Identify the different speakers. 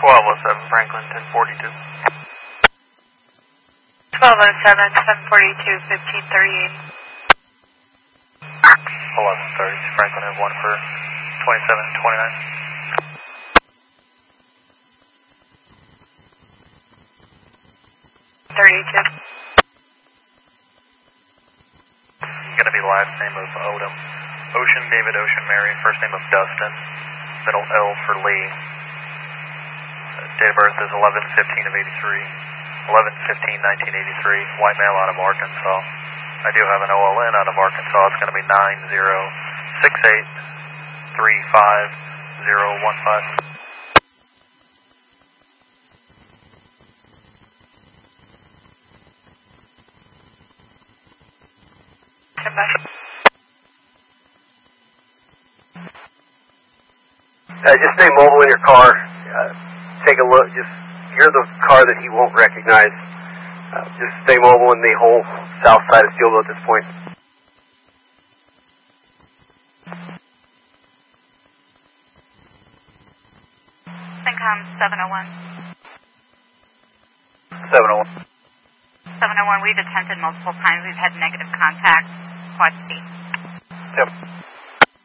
Speaker 1: 1207 Franklin, 1042.
Speaker 2: 1207, 1042, 1538.
Speaker 1: 1130 Franklin, have 1 for 2729.
Speaker 2: 32.
Speaker 1: Going to be last name of Odom. Ocean David Ocean Mary, first name of Dustin, middle L for Lee. Date of birth is 11/15 of 83, 11/15/1983. White male out of Arkansas. I do have an OLN out of Arkansas. It's going to be 9068-35015.
Speaker 3: Just stay mobile in your car. Take a look. You're the car that he won't recognize. Just stay mobile in the whole south side of Steelville at this point.
Speaker 2: Syncom 701.
Speaker 3: 701.
Speaker 2: 701, we've attempted multiple times. We've had negative contact. Quad speed.
Speaker 3: Yep.